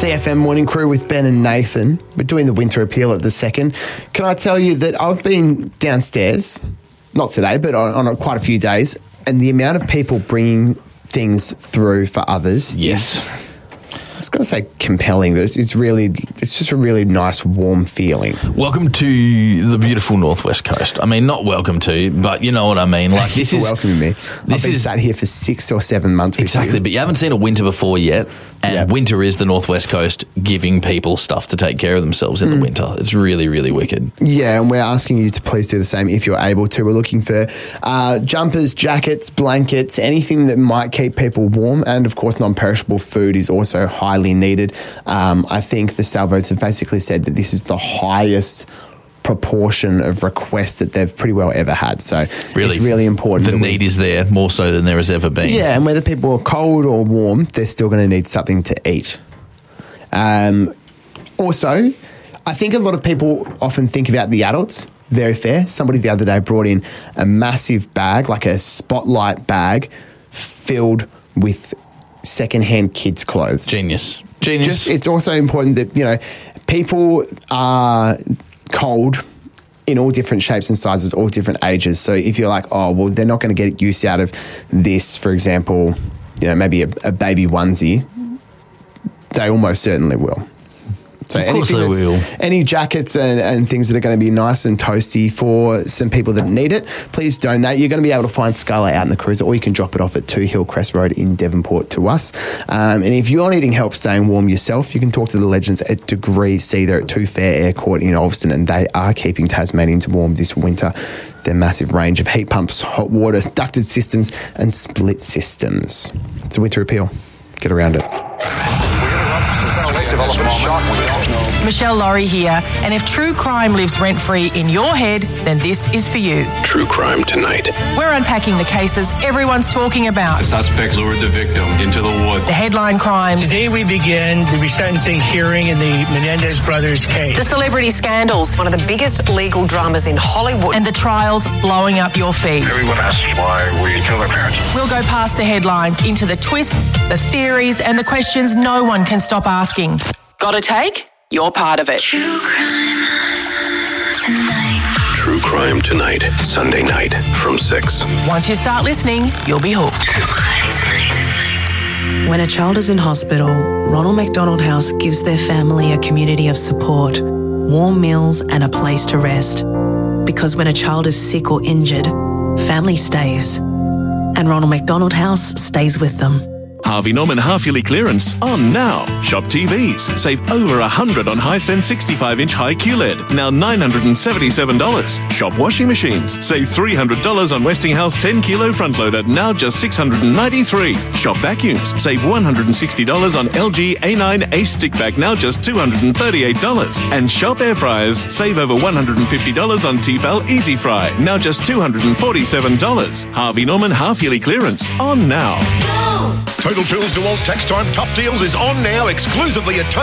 CFM Morning Crew with Ben and Nathan. We're doing the winter appeal at the second. Can I tell you that I've been downstairs, not today, but on quite a few days, and the amount of people bringing things through for others. Yes. I was going to say compelling, but it's just a really nice, warm feeling. Welcome to the beautiful Northwest Coast. I mean, not welcome to, but you know what I mean. Like Thank you for welcoming me. I've been sat here for 6 or 7 months. Exactly, but you haven't seen a winter before yet. And winter is the Northwest Coast giving people stuff to take care of themselves in the winter. It's really, really wicked. Yeah, and we're asking you to please do the same if you're able to. We're looking for jumpers, jackets, blankets, anything that might keep people warm. And, of course, non-perishable food is also highly needed. I think the Salvos have basically said that this is the highest proportion of requests that they've pretty well ever had. So it's really important. The need is there more so than there has ever been. Yeah, and whether people are cold or warm, they're still going to need something to eat. Also, I think a lot of people often think about the adults. Very fair. Somebody the other day brought in a massive bag, like a Spotlight bag, filled with secondhand kids' clothes. Genius. It's also important that, you know, people are cold in all different shapes and sizes, all different ages. So if you're like, oh, well, they're not going to get use out of this, for example, you know, maybe a baby onesie, they almost certainly will. So any jackets and things that are going to be nice and toasty for some people that need it, please donate. You're going to be able to find Scarlett out in the cruiser, or you can drop it off at 2 Hillcrest Road in Devonport to us. And if you're needing help staying warm yourself, you can talk to the legends at Degree C. They're at 2 Fair Air Court in Ulverston, and they are keeping Tasmanians warm this winter. Their massive range of heat pumps, hot water, ducted systems and split systems. It's a winter appeal. Get around it. Michelle Laurie here, and if true crime lives rent-free in your head, then this is for you. True Crime Tonight. We're unpacking the cases everyone's talking about. The suspect lured the victim into the woods. The headline crimes. Today we begin the resentencing hearing in the Menendez brothers case. The celebrity scandals. One of the biggest legal dramas in Hollywood. And the trials blowing up your feed. Everyone asks why we kill their parents. We'll go past the headlines into the twists, the theories, and the questions no one can stop asking. Got a take? You're part of it. True Crime Tonight. True Crime Tonight, Sunday night from 6. Once you start listening, you'll be hooked. True Crime Tonight. When a child is in hospital, Ronald McDonald House gives their family a community of support, warm meals and a place to rest. Because when a child is sick or injured, family stays. And Ronald McDonald House stays with them. Harvey Norman half-yearly clearance on now. Shop TVs. Save over $100 on Hisense 65-inch high QLED. Now $977. Shop washing machines. Save $300 on Westinghouse 10-kilo front loader. Now just $693. Shop vacuums. Save $160 on LG A9 Ace stick vac. Now just $238. And shop air fryers. Save over $150 on Tefal Easy Fry. Now just $247. Harvey Norman half-yearly clearance on now. Total Tools DeWalt Tax Time Tough Deals is on now exclusively at